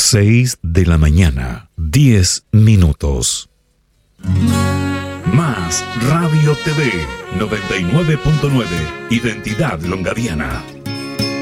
6 de la mañana, 10 minutos. Más Radio TV 99.9, Identidad Longaviana.